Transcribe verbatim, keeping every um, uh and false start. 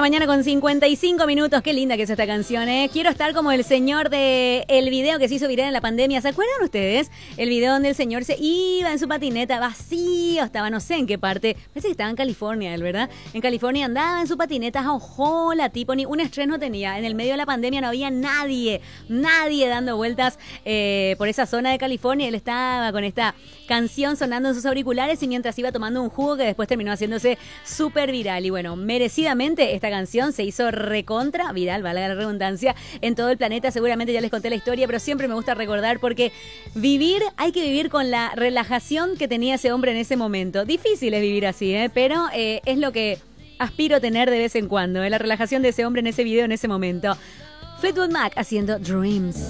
la mañana con cincuenta y cinco minutos. Qué linda que es esta canción, ¿eh? Quiero estar como el señor de el video que se hizo viral en la pandemia. ¿Se acuerdan ustedes? El video donde el señor se iba en su patineta vacío. Estaba no sé en qué parte. Parece que estaba en California, él, ¿verdad? En California andaba en su patineta. Ojo, la tipo ni un estrés no tenía. En el medio de la pandemia no había nadie. Nadie dando vueltas eh, por esa zona de California. Él estaba con esta canción sonando en sus auriculares y mientras iba tomando un jugo que después terminó haciéndose súper viral. Y bueno, merecidamente esta canción se hizo recontra viral, vale la redundancia, en todo el planeta. Seguramente ya les conté la historia, pero siempre me gusta recordar porque vivir, hay que vivir con la relajación que tenía ese hombre en ese momento. Difícil es vivir así, ¿eh? Pero eh, es lo que aspiro a tener de vez en cuando, ¿eh? La relajación de ese hombre en ese video, en ese momento. Fleetwood Mac haciendo Dreams.